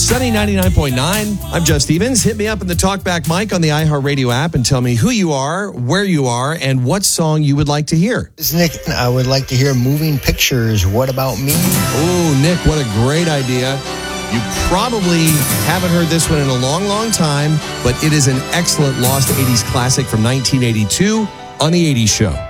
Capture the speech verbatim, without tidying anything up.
Sunny ninety-nine point nine. I'm Jeff Stevens. Hit me up in the Talkback mic on the iHeartRadio app and tell me who you are, where you are, and what song you would like to hear. This is Nick. I would like to hear Moving Pictures. What About Me? Oh, Nick, what a great idea. You probably haven't heard this one in a long, long time, but it is an excellent lost eighties classic from nineteen eighty-two on The eighties Show.